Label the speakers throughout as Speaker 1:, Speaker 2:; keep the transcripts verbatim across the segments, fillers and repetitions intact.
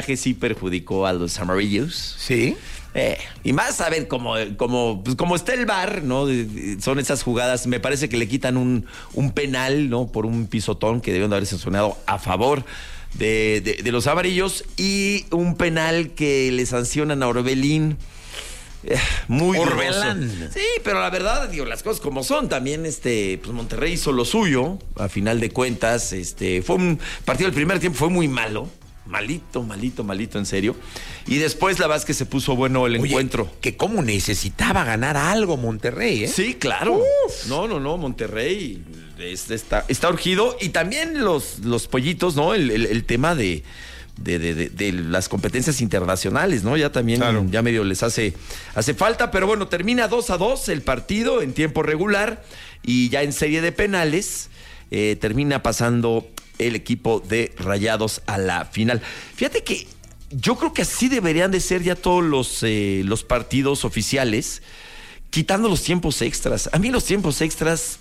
Speaker 1: Que sí perjudicó a los amarillos.
Speaker 2: Sí.
Speaker 1: Eh, y más, a ver, como, como, pues como está el V A R, ¿no? Son esas jugadas, me parece que le quitan un, un penal, ¿no? Por un pisotón que debieron de haber sancionado a favor de, de, de los amarillos, y un penal que le sancionan a Orbelín. Eh, muy
Speaker 2: Orbelán.
Speaker 1: duroso. Sí, pero la verdad, digo, las cosas como son. También este, pues Monterrey hizo lo suyo, a final de cuentas. Este, fue un partido, el primer tiempo fue muy malo. Malito, malito, malito, en serio. Y después la verdad es que se puso bueno el
Speaker 2: Oye,
Speaker 1: encuentro.
Speaker 2: Que cómo necesitaba ganar algo Monterrey, ¿eh?
Speaker 1: Sí, claro. Uf. No, no, no, Monterrey es, está, está urgido. Y también los, los pollitos, ¿no? El, el, el tema de, de, de, de, de las competencias internacionales, ¿no? Ya también, claro. ya medio les hace, hace falta. Pero bueno, termina dos a dos el partido en tiempo regular. Y ya en serie de penales eh, termina pasando el equipo de Rayados a la final. Fíjate que yo creo que así deberían de ser ya todos los, eh, los partidos oficiales, quitando los tiempos extras. A mí los tiempos extras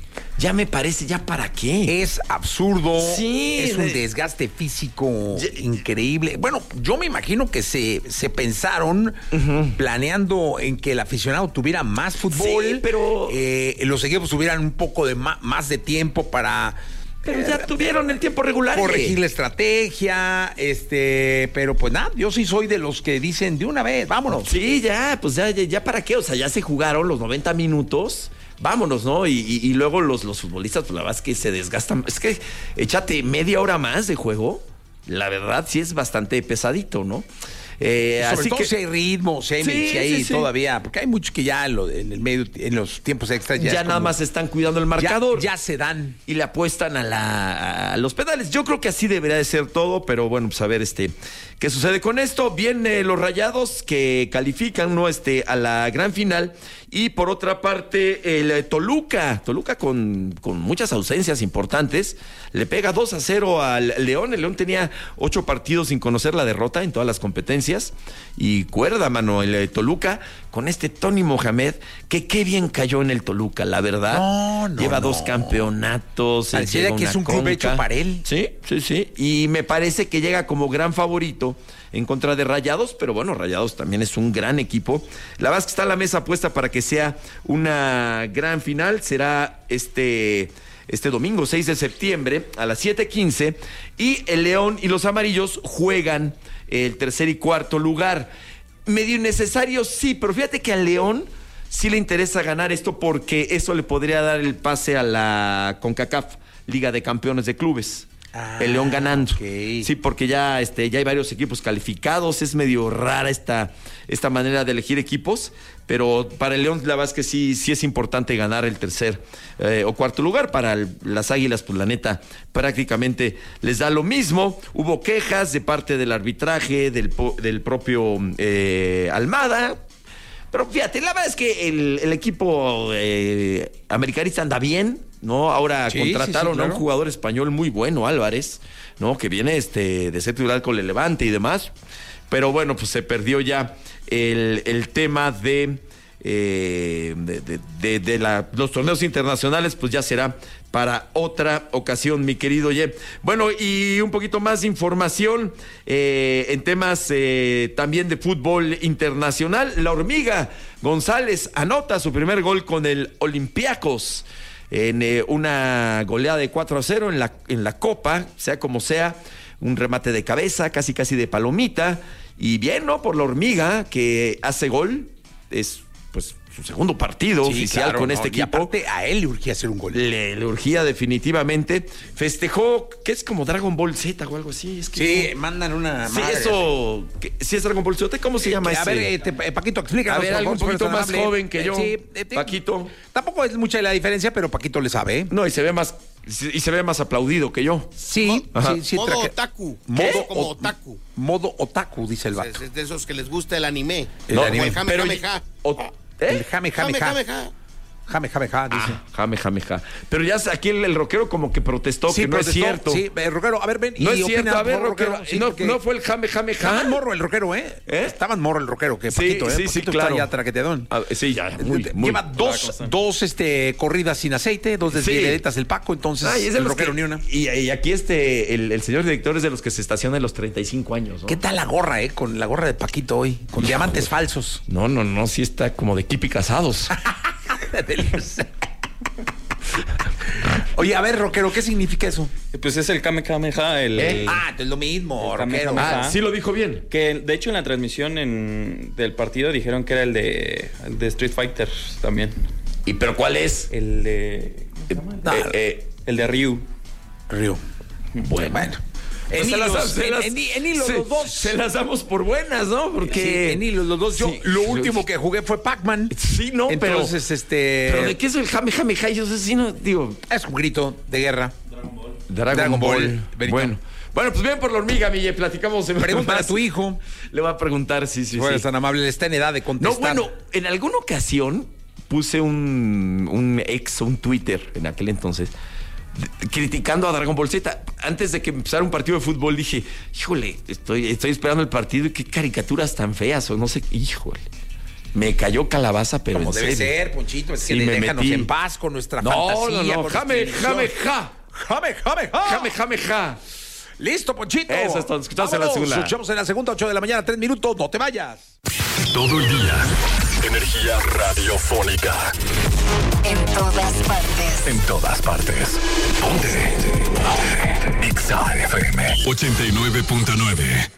Speaker 1: ya me parece, ¿ya para qué?
Speaker 2: Es absurdo,
Speaker 1: sí,
Speaker 2: es un desgaste físico ya, increíble. Bueno, yo me imagino que se, se pensaron uh-huh. planeando en que el aficionado tuviera más fútbol,
Speaker 1: sí, pero
Speaker 2: eh, los equipos tuvieran un poco de ma- más de tiempo para...
Speaker 1: Pero ya tuvieron el tiempo regular.
Speaker 2: Corregir la estrategia, este, pero pues nada, yo sí soy de los que dicen de una vez, vámonos.
Speaker 1: Sí, ya, pues ya, ya, ya para qué, o sea, ya se jugaron los noventa minutos, vámonos, ¿no? Y, y, y luego los, los futbolistas, pues la verdad es que se desgastan, es que échate media hora más de juego, la verdad sí es bastante pesadito, ¿no?
Speaker 2: Eh, Sobre
Speaker 1: así
Speaker 2: todo
Speaker 1: que
Speaker 2: si hay ritmo, si hay,
Speaker 1: sí,
Speaker 2: si hay
Speaker 1: sí, sí.
Speaker 2: todavía, porque hay muchos que ya en, lo, en el medio, en los tiempos extras ya,
Speaker 1: ya nada
Speaker 2: como,
Speaker 1: más están cuidando el marcador,
Speaker 2: ya, ya se dan
Speaker 1: y le apuestan a, la, a los pedales. Yo creo que así debería de ser todo, pero bueno, pues a ver este qué sucede con esto. Vienen los Rayados que califican, no este a la gran final. Y por otra parte, el Toluca, Toluca con, con muchas ausencias importantes, le pega dos a cero al León. El León tenía ocho partidos sin conocer la derrota en todas las competencias. Y cuerda, mano, el Toluca con este Tony Mohamed, que qué bien cayó en el Toluca, la verdad.
Speaker 2: No, no,
Speaker 1: Lleva
Speaker 2: no.
Speaker 1: dos campeonatos.
Speaker 2: Pareciera que es un club hecho para él.
Speaker 1: Sí, sí, sí. Y me parece que llega como gran favorito en contra de Rayados, pero bueno, Rayados también es un gran equipo. La verdad es que está la mesa puesta para que sea una gran final. Será este, este domingo seis de septiembre a las siete quince, y el León y los Amarillos juegan el tercer y cuarto lugar. Medio innecesario, sí, pero fíjate que al León sí le interesa ganar esto, porque eso le podría dar el pase a la CONCACAF, Liga de Campeones de Clubes. Ah, el León ganando.
Speaker 2: Okay.
Speaker 1: Sí, porque ya, este, ya hay varios equipos calificados. Es medio rara esta, esta manera de elegir equipos, pero para el León la verdad es que sí, sí es importante ganar el tercer eh, o cuarto lugar. Para el, las Águilas, pues la neta, prácticamente les da lo mismo. Hubo quejas de parte del arbitraje, del, del propio eh, Almada. Pero fíjate, la verdad es que el, el equipo eh, americanista anda bien, ¿no? Ahora sí, contrataron sí, sí, claro. a un jugador español muy bueno, Álvarez, ¿no? Que viene este de ser titular con el Levante y demás. Pero bueno, pues se perdió ya el, el tema de, eh, de, de, de, de la, los torneos internacionales, pues ya será para otra ocasión, mi querido Ye. Bueno, y un poquito más de información eh, en temas eh, también de fútbol internacional. La Hormiga González anota su primer gol con el Olympiacos en eh, una goleada de cuatro a cero en la, en la Copa, sea como sea, un remate de cabeza, casi casi de palomita, y bien, ¿no? Por la Hormiga, que hace gol, es pues su segundo partido sí, oficial claro, con no, este equipo.
Speaker 2: Y aparte a él le urgía hacer un gol.
Speaker 1: Le, le urgía definitivamente. Festejó, que es como Dragon Ball Z o algo así. Es que
Speaker 2: sí,
Speaker 1: no,
Speaker 2: mandan una
Speaker 1: sí,
Speaker 2: madre.
Speaker 1: eso, que, sí es Dragon Ball Z. ¿Cómo se llama
Speaker 2: eh,
Speaker 1: ese?
Speaker 2: A ver, eh, te, eh, Paquito, explícanos.
Speaker 1: A ver, algo un poquito más
Speaker 2: amable.
Speaker 1: joven que yo.
Speaker 2: Eh, sí, eh, te,
Speaker 1: Paquito.
Speaker 2: Tampoco es mucha la diferencia, pero Paquito le sabe, ¿eh?
Speaker 1: No, y se ve más, y se ve más aplaudido que yo.
Speaker 2: Sí,
Speaker 3: Mo-
Speaker 2: sí, sí.
Speaker 3: Modo
Speaker 2: traje...
Speaker 3: otaku.
Speaker 2: Modo
Speaker 3: como
Speaker 2: o...
Speaker 3: otaku.
Speaker 2: Modo otaku, dice el vato.
Speaker 3: Es, es de esos que les gusta el anime.
Speaker 2: El
Speaker 3: no,
Speaker 2: anime.
Speaker 3: el jame,
Speaker 1: Pero,
Speaker 3: jame, ja.
Speaker 1: o, ¿eh?
Speaker 2: El jame, jame,
Speaker 3: Jame,
Speaker 2: ja.
Speaker 3: jame, ja.
Speaker 2: Jame, jame, ja, dice.
Speaker 1: Ah, jame, jame, ja. Pero ya aquí el, el rockero como que protestó
Speaker 2: Sí,
Speaker 1: que no
Speaker 2: protestó,
Speaker 1: es cierto.
Speaker 2: Sí, el rockero, a ver, ven.
Speaker 1: No
Speaker 2: y
Speaker 1: es cierto,
Speaker 2: opina,
Speaker 1: a ver,
Speaker 2: por favor,
Speaker 1: rockero.
Speaker 2: sí,
Speaker 1: no,
Speaker 2: porque
Speaker 1: no fue el jame, jame,
Speaker 2: Está
Speaker 1: ja.
Speaker 2: más morro el rockero, ¿eh?
Speaker 1: ¿Eh?
Speaker 2: Está más morro el rockero que
Speaker 1: Sí,
Speaker 2: Paquito, ¿eh?
Speaker 1: sí, sí,
Speaker 2: Paquito
Speaker 1: claro.
Speaker 2: está ya traqueteadón.
Speaker 1: Ah, sí, ya, muy, muy.
Speaker 2: Lleva dos, dos este, corridas sin aceite, dos desvieleditas el Paco, entonces
Speaker 1: Ay, es de
Speaker 2: el
Speaker 1: los
Speaker 2: rockero
Speaker 1: que-
Speaker 2: ni una.
Speaker 1: Y, y aquí este, el, el señor director es de los que se estaciona en los treinta y cinco años, ¿no?
Speaker 2: ¿Qué tal la gorra, eh? Con la gorra de Paquito hoy, con diamantes falsos.
Speaker 1: No, no, no, sí está como de Kipi Casados.
Speaker 2: Oye, a ver, rockero, ¿qué significa eso?
Speaker 3: Pues es el Kamehameha, el,
Speaker 2: ¿Eh? Ah, es lo mismo,
Speaker 3: el
Speaker 2: rockero.
Speaker 3: Kamehameha.
Speaker 1: Ah, sí lo dijo bien.
Speaker 3: que de hecho en la transmisión en- del partido dijeron que era el de, el de Street Fighter también.
Speaker 1: ¿Y pero cuál es?
Speaker 3: El de... ¿cómo se llama?
Speaker 1: Eh, eh,
Speaker 3: El de Ryu.
Speaker 2: Río.
Speaker 1: bueno.
Speaker 2: Bueno. En
Speaker 1: Pues se las-
Speaker 2: hilos,
Speaker 1: se
Speaker 2: en-
Speaker 1: las-
Speaker 2: en- en hilos
Speaker 1: se-
Speaker 2: los dos.
Speaker 1: Se las damos por buenas, ¿no? Porque.
Speaker 2: Sí, en hilos los dos. Yo,
Speaker 1: Sí.
Speaker 2: lo último que jugué fue Pac-Man.
Speaker 1: Sí, no, pero.
Speaker 2: Entonces, este...
Speaker 1: Pero de qué es el jame, jame, ja. Yo sé si no, digo.
Speaker 2: Es un grito de guerra.
Speaker 1: Dragon,
Speaker 2: Dragon
Speaker 1: Ball.
Speaker 2: Ball, Benito.
Speaker 1: Bueno. Bueno, pues bien por la hormiga, Mille. Platicamos. en-
Speaker 2: Pregúntale a
Speaker 1: más.
Speaker 2: tu hijo.
Speaker 1: Le voy a preguntar, sí, sí,
Speaker 2: Si fueras
Speaker 1: sí.
Speaker 2: tan amable, está en edad de
Speaker 1: No,
Speaker 2: contestar.
Speaker 1: bueno, en alguna ocasión puse un, un ex, un Twitter en aquel entonces, de- criticando a Dragon Ball Z. Antes de que empezara un partido de fútbol dije, híjole, estoy, estoy esperando el partido y qué caricaturas tan feas, o no sé, híjole. Me cayó calabaza, pero
Speaker 2: Como
Speaker 1: en
Speaker 2: debe
Speaker 1: serio.
Speaker 2: ser, Ponchito, es
Speaker 1: Sí,
Speaker 2: que
Speaker 1: me
Speaker 2: déjanos
Speaker 1: metí.
Speaker 2: en paz con nuestra
Speaker 1: No,
Speaker 2: fantasía.
Speaker 1: no, no,
Speaker 2: con
Speaker 1: jame,
Speaker 2: nuestra
Speaker 1: jame,
Speaker 2: ilusión.
Speaker 1: ja.
Speaker 2: Jame, jame, ja.
Speaker 1: Jame, jame, ja.
Speaker 2: Listo, Ponchito.
Speaker 1: Eso es todo. Escuchamos en la
Speaker 2: Vámonos,
Speaker 1: segunda.
Speaker 2: Escuchamos en la segunda, ocho de la mañana, tres minutos. No te vayas.
Speaker 4: Todo el día. Energía radiofónica.
Speaker 5: En todas partes.
Speaker 4: En todas partes. Ponte. Ponte. Exa F M. ochenta y nueve punto nueve.